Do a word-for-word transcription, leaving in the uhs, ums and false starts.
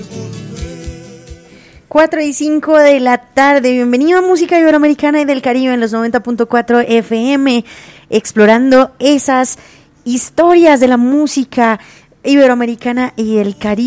cuatro y cinco de la tarde. Bienvenido a Música Iberoamericana y del Caribe en los noventa punto cuatro F M, explorando esas historias de la música iberoamericana y el Caribe.